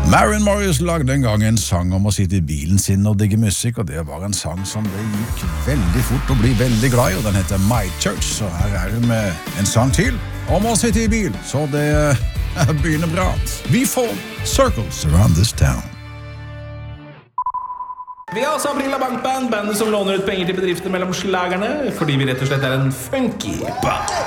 Maren Morris lagde en gang en sang om å sitte i bilen sin og digge musikk, og det var en sang som det gikk veldig fort å bli veldig glad i, og den heter My Church, så her er det med en sang til om å sitte i bil, så det begynner bra. Vi får Circles Around This Town. Vi har også Aprila Bankband, bandet som låner ut penger til bedrifter mellom slagerne, fordi vi rett og slett er en funky band.